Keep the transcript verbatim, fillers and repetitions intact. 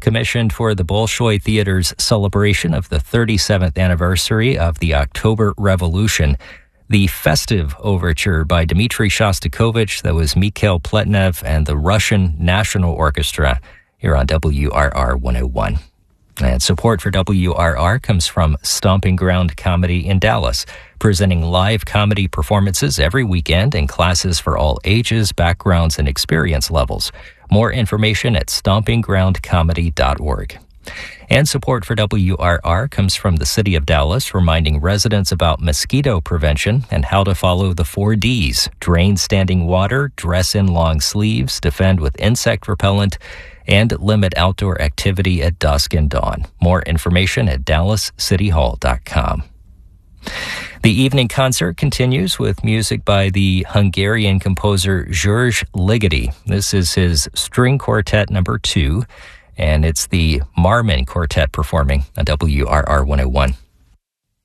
commissioned for the Bolshoi Theater's celebration of the thirty-seventh anniversary of the October Revolution. The festive overture by Dmitri Shostakovich, that was Mikhail Pletnev and the Russian National Orchestra, here on W R R one oh one. And support for W R R comes from Stomping Ground Comedy in Dallas, presenting live comedy performances every weekend and classes for all ages, backgrounds, and experience levels. More information at stomping ground comedy dot org. And support for W R R comes from the City of Dallas, reminding residents about mosquito prevention and how to follow the four Ds: drain standing water, dress in long sleeves, defend with insect repellent, and limit outdoor activity at dusk and dawn. More information at dallas city hall dot com. The evening concert continues with music by the Hungarian composer George Ligeti. This is his string quartet number two, and it's the Marmon Quartet performing on W R R one oh one.